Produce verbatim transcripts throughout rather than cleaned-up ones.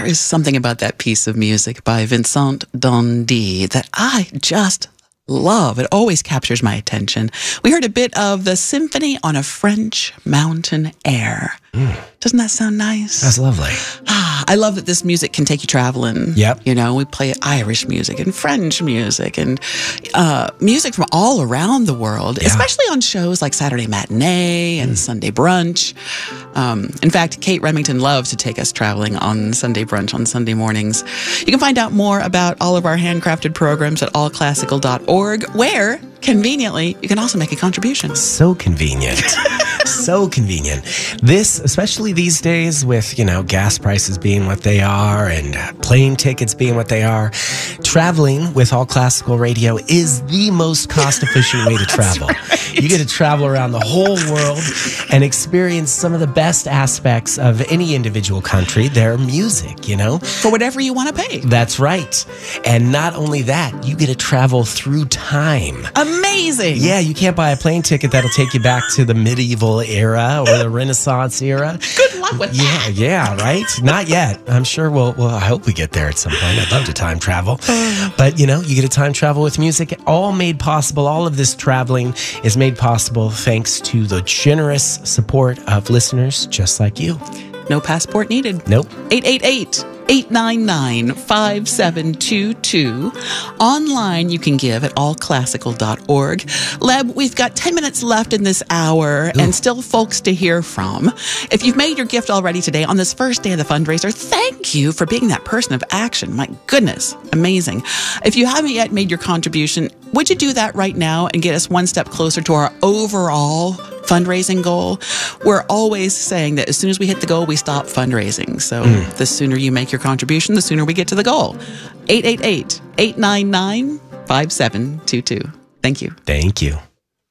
There is something about that piece of music by Vincent Dandy that I just love. It always captures my attention. We heard a bit of the Symphony on a French Mountain Air. Mm. Doesn't that sound nice? That's lovely. Ah, I love that this music can take you traveling. Yep. You know, we play Irish music and French music and uh, music from all around the world, yeah. especially on shows like Saturday Matinee and mm. Sunday Brunch. Um, in fact, Kate Remington loves to take us traveling on Sunday Brunch on Sunday mornings. You can find out more about all of our handcrafted programs at all classical dot org, where, conveniently, you can also make a contribution. So convenient. So convenient. This, especially these days with, you know, gas prices being what they are and plane tickets being what they are, traveling with All Classical Radio is the most cost-efficient way to travel. Right. You get to travel around the whole world and experience some of the best aspects of any individual country, their music, you know? For whatever you want to pay. That's right. And not only that, you get to travel through time. Amazing. Yeah, you can't buy a plane ticket that'll take you back to the medieval era or the Renaissance era. Good luck with yeah, that. Yeah, right? Not yet. I'm sure we'll, well, I hope we get there at some point. I'd love to time travel. But, you know, you get to time travel with music. All made possible. All of this traveling is made possible thanks to the generous support of listeners just like you. No passport needed. Nope. eight eight eight, eight nine nine, five seven two two. Online, you can give at all classical dot org. Leb, we've got ten minutes left in this hour Ooh. and still folks to hear from. If you've made your gift already today on this first day of the fundraiser, thank you for being that person of action. My goodness, amazing. If you haven't yet made your contribution, would you do that right now and get us one step closer to our overall fundraising goal? We're always saying that as soon as we hit the goal, we stop fundraising. So mm. the sooner you make your contribution, the sooner we get to the goal. eight eight eight, eight nine nine, five seven two two. Thank you. Thank you.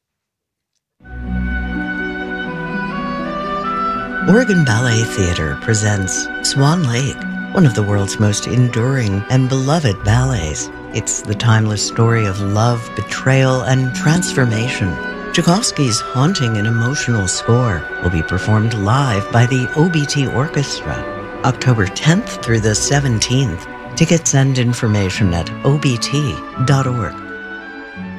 Oregon Ballet Theatre presents Swan Lake, one of the world's most enduring and beloved ballets. It's the timeless story of love, betrayal, and transformation. Tchaikovsky's haunting and emotional score will be performed live by the O B T Orchestra, October tenth through the seventeenth. Tickets and information at O B T dot org.